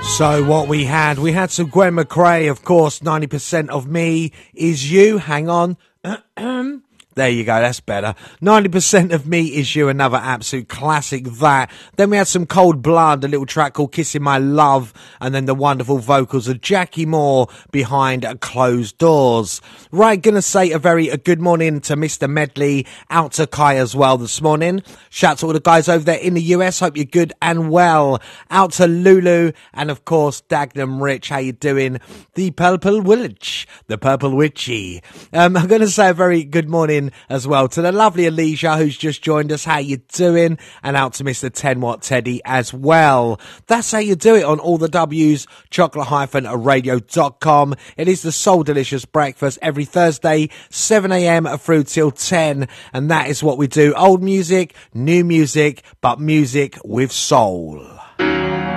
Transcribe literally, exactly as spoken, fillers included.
So what we had, we had some Gwen McRae, of course, ninety percent of Me Is You. Hang on. There you go, that's better. ninety percent of Me Is You, another absolute classic, that. Then we had some Cold Blood, a little track called Kissing My Love, and then the wonderful vocals of Jackie Moore, Behind Closed Doors. Right, gonna say a very a good morning to Mister Medley, out to Kai as well this morning. Shout to all the guys over there in the U S, hope you're good and well. Out to Lulu, and of course, Dagnam Rich, how you doing? The Purple Witch, the Purple Witchy. Um, I'm gonna say a very good morning as well to the lovely Alicia who's just joined us. How you doing? And out to Mister ten Watt Teddy as well. That's how you do it on all the W's, chocolate radio dot com. It is the Soul Delicious Breakfast every Thursday, seven a.m. through till ten, and that is what we do. Old music, new music, but music with soul.